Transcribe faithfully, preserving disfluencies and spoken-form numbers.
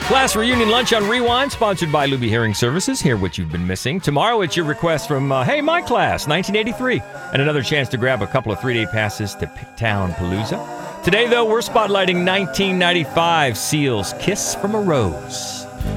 Class reunion lunch on Rewind, sponsored by Luby Hearing Services. Hear what you've been missing. Tomorrow, it's your request from, uh, hey, my class, nineteen eighty-three. And another chance to grab a couple of three-day passes to Picktown Palooza. Today, though, we're spotlighting nineteen ninety-five Seal's Kiss from a Rose.